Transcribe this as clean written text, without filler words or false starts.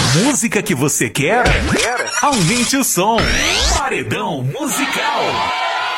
música que você quer? Aumente o som. Paredão Musical.